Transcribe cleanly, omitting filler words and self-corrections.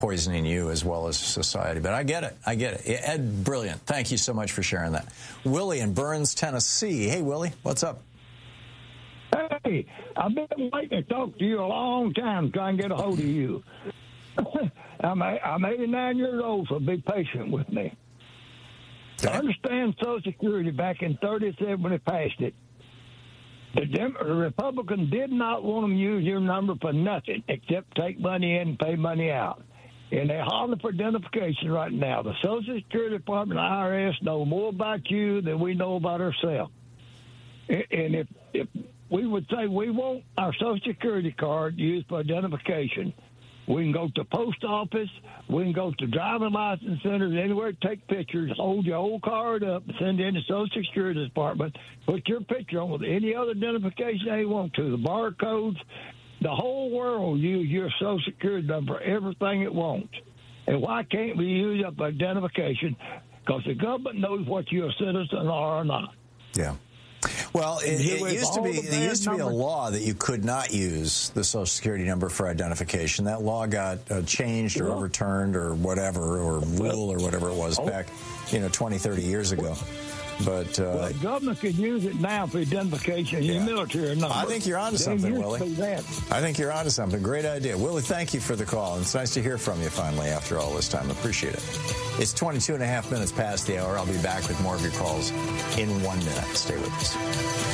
poisoning you as well as society. But I get it. I get it. Ed, brilliant. Thank you so much for sharing that. Willie in Burns, Tennessee. Hey, Willie, what's up? Hey, I've been waiting to talk to you a long time, trying to get a hold of you. I'm 89 years old, so be patient with me. Okay. I understand Social Security back in 37 when they passed it. The Republicans did not want them to use your number for nothing except take money in and pay money out. And they're hollering for identification right now. The Social Security Department and IRS know more about you than we know about ourselves. And if we would say we want our Social Security card used for identification, we can go to the post office, we can go to driving license centers, anywhere, take pictures, hold your old card up, send it in the Social Security Department, put your picture on with any other identification they want to, the barcodes. The whole world use your Social Security number for everything it wants. And why can't we use up identification? Because the government knows what you're a citizen are or not. Yeah. Well, it used to be a law that you could not use the Social Security number for identification. That law got changed or overturned or whatever, or rule or whatever it was back, 20, 30 years ago. But the government could use it now for identification. Your military number. I think you're onto something, Willie. I think you're onto something. Great idea. Willie, thank you for the call. It's nice to hear from you finally after all this time. Appreciate it. It's 22 and a half minutes past the hour. I'll be back with more of your calls in 1 minute. Stay with us.